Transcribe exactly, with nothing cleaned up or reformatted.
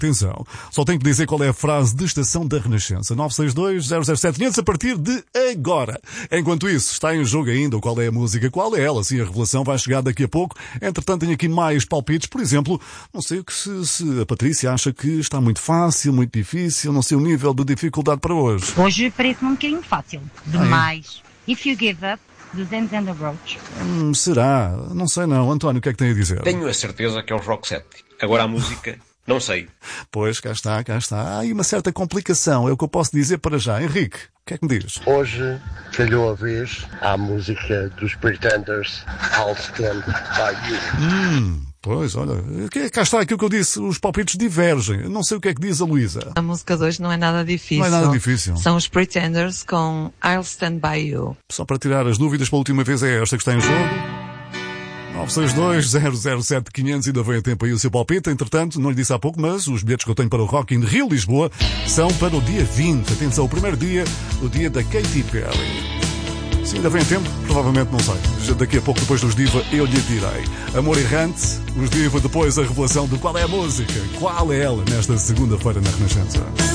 Atenção, só tenho que dizer qual é a frase de estação da Renascença. nove seis dois, zero zero sete, quinhentos a partir de agora. Enquanto isso, está em jogo ainda o qual é a música, qual é ela. Sim, a revelação vai chegar daqui a pouco. Entretanto, tenho aqui mais palpites. Por exemplo, não sei o que se, se a Patrícia acha que está muito fácil, muito difícil, não sei o nível de dificuldade para hoje. Hoje parece-me um bocadinho fácil. Demais. Ah, é? If You Give Up, dos Ends and the Roach. Hum, será? Não sei não. António, o que é que tem a dizer? Tenho a certeza que é os Roxette. Agora a música, não sei. Pois, cá está, cá está. Há aí uma certa complicação, é o que eu posso dizer para já. Henrique, o que é que me diz? Hoje calhou a vez à música dos Pretenders, I'll Stand By You. Hum... Pois, olha, cá está aquilo que eu disse, os palpites divergem. Não sei o que é que diz a Luísa. A música de hoje não é nada difícil. Não é nada difícil. São os Pretenders com I'll Stand By You. Só para tirar as dúvidas, pela última vez é esta que está em jogo. nove seis dois, zero zero sete, quinhentos, ainda vem a tempo aí o seu palpite. Entretanto, não lhe disse há pouco, mas os bilhetes que eu tenho para o Rock in Rio Lisboa são para o dia vinte. Atenção, o primeiro dia, o dia da Katy Perry. Se ainda vem tempo, provavelmente não sei. Já daqui a pouco, depois dos Diva, eu lhe direi. Amor Errante, os Diva, depois a revelação de qual é a música, qual é ela, nesta segunda-feira na Renascença.